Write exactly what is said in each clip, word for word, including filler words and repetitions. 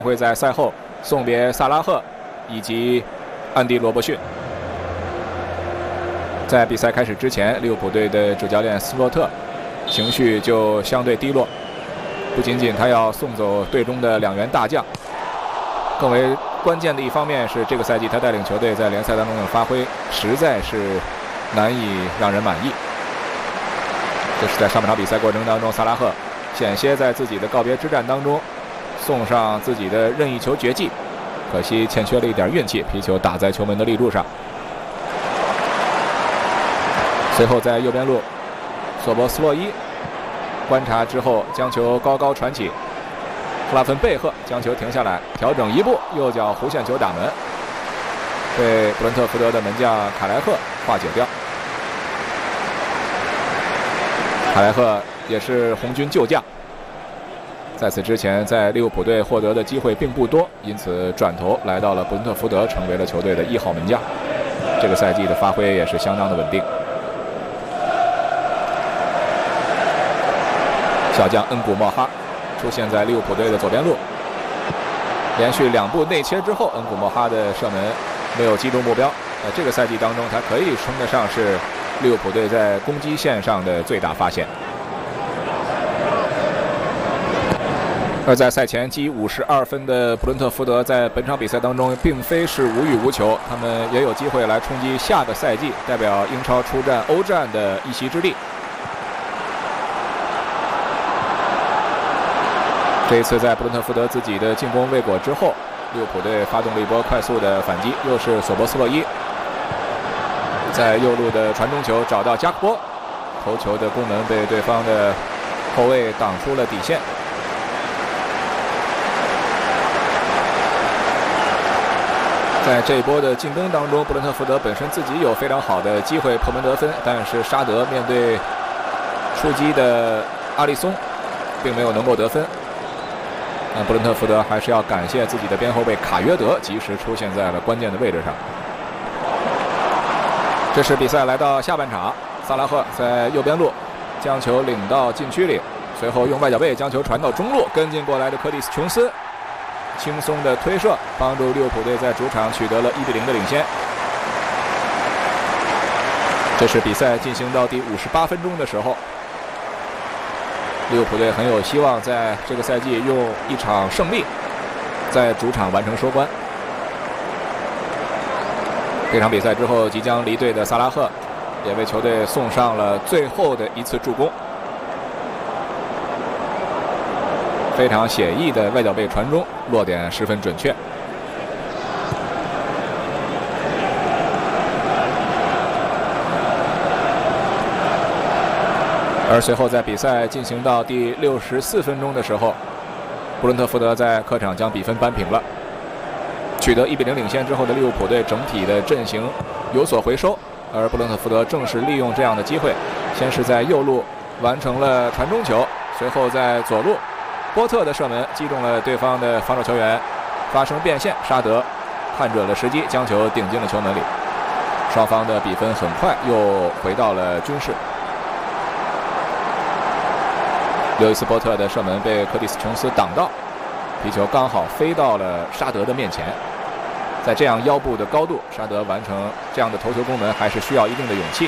会在赛后送别萨拉赫以及安迪·罗伯逊。在比赛开始之前，利物浦队的主教练斯洛特情绪就相对低落，不仅仅他要送走队中的两员大将，更为关键的一方面是这个赛季他带领球队在联赛当中的发挥实在是难以让人满意。这是在上半场比赛过程当中，萨拉赫险些在自己的告别之战当中送上自己的任意球绝技，可惜欠缺了一点运气，皮球打在球门的立柱上。随后在右边路，索博斯洛伊观察之后将球高高传起，克拉芬贝赫将球停下来，调整一步，右脚弧线球打门，被布伦特福德的门将卡莱赫化解掉。卡莱赫也是红军旧将，在此之前在利物浦队获得的机会并不多，因此转头来到了布伦特福德，成为了球队的一号门将。这个赛季的发挥也是相当的稳定。小将恩古莫哈出现在利物浦队的左边路，连续两步内切之后，恩古莫哈的射门没有击中目标。呃，这个赛季当中，他可以称得上是利物浦队在攻击线上的最大发现。而在赛前积五十二分的布伦特福德，在本场比赛当中并非是无欲无求，他们也有机会来冲击下个赛季代表英超出战欧战的一席之地。这一次在布伦特福德自己的进攻未果之后，利物浦队发动了一波快速的反击，又是索博斯洛伊在右路的传中球找到加克波，头球的攻门被对方的后卫挡出了底线。在这一波的进攻当中，布伦特福德本身自己有非常好的机会破门得分，但是沙德面对出击的阿里松并没有能够得分。那布伦特福德还是要感谢自己的边后卫卡约德及时出现在了关键的位置上。这是比赛来到下半场，萨拉赫在右边路将球领到禁区里，随后用外脚背将球传到中路，跟进过来的柯蒂斯琼斯轻松的推射，帮助利物浦队在主场取得了一比零的领先。这是比赛进行到第五十八分钟的时候，利物浦队很有希望在这个赛季用一场胜利在主场完成收官。这场比赛之后即将离队的萨拉赫也为球队送上了最后的一次助攻，非常写意的外脚背传中，落点十分准确。而随后在比赛进行到第六十四分钟的时候，布伦特福德在客场将比分扳平了。取得一比零领先之后的利物浦队整体的阵型有所回收，而布伦特福德正是利用这样的机会，先是在右路完成了传中球，随后在左路波特的射门击中了对方的防守球员，发生变线，沙德看准了时机，将球顶进了球门里。双方的比分很快又回到了均势。刘易斯波特的射门被柯蒂斯琼斯挡到，皮球刚好飞到了沙德的面前。在这样腰部的高度，沙德完成这样的头球攻门还是需要一定的勇气。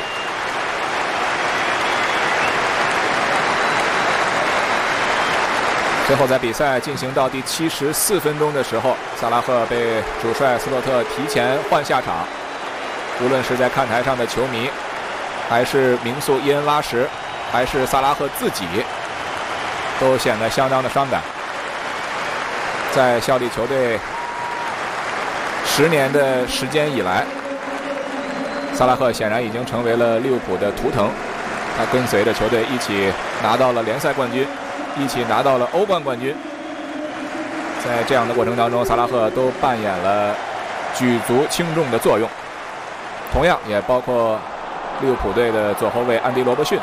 最后在比赛进行到第七十四分钟的时候，萨拉赫被主帅斯洛特提前换下场。无论是在看台上的球迷，还是名宿伊恩拉什，还是萨拉赫自己，都显得相当的伤感。在效力球队十年的时间以来，萨拉赫显然已经成为了利物浦的图腾。他跟随着球队一起拿到了联赛冠军，一起拿到了欧冠冠军。在这样的过程当中，萨拉赫都扮演了举足轻重的作用。同样也包括利物浦队的左后卫安迪·罗伯逊，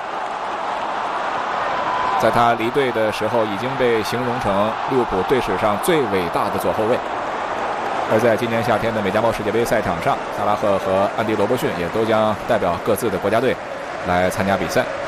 在他离队的时候已经被形容成利物浦队史上最伟大的左后卫。而在今年夏天的美加墨世界杯赛场上，萨拉赫和安迪·罗伯逊也都将代表各自的国家队来参加比赛。